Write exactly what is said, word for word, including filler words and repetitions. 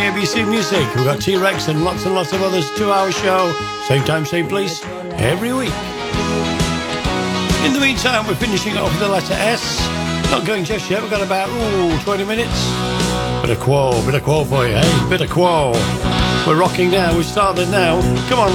A B C Music. We've got T-Rex and lots and lots of others. Two-hour show, same time, same place, every week. In the meantime, we're finishing off with the letter S. Not going just yet. We've got about, ooh, twenty minutes. Bit of quo, bit of quo for you, eh? Bit of quo. We're rocking now. We've started now. Come on.